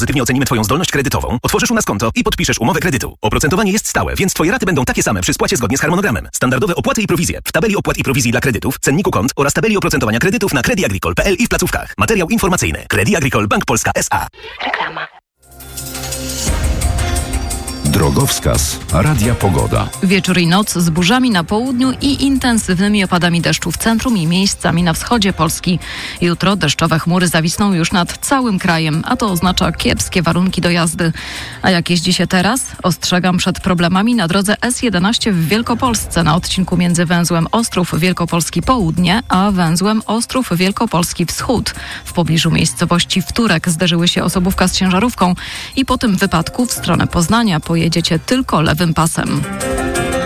Pozytywnie ocenimy Twoją zdolność kredytową, otworzysz u nas konto i podpiszesz umowę kredytu. Oprocentowanie jest stałe, więc Twoje raty będą takie same przy spłacie zgodnie z harmonogramem. Standardowe opłaty i prowizje w tabeli opłat i prowizji dla kredytów, cenniku kont oraz tabeli oprocentowania kredytów na creditagricole.pl i w placówkach. Materiał informacyjny. Credit Agricole Bank Polska S.A. Reklama. Drogowskaz Radia Pogoda. Wieczór i noc z burzami na południu i intensywnymi opadami deszczu w centrum i miejscami na wschodzie Polski. Jutro deszczowe chmury zawisną już nad całym krajem, a to oznacza kiepskie warunki do jazdy. A jak jeździ się teraz? Ostrzegam przed problemami na drodze S11 w Wielkopolsce na odcinku między węzłem Ostrów Wielkopolski Południe a węzłem Ostrów Wielkopolski Wschód. W pobliżu miejscowości Wtórek zderzyły się osobówka z ciężarówką i po tym wypadku w stronę Poznania pojedziecie tylko lewym pasem.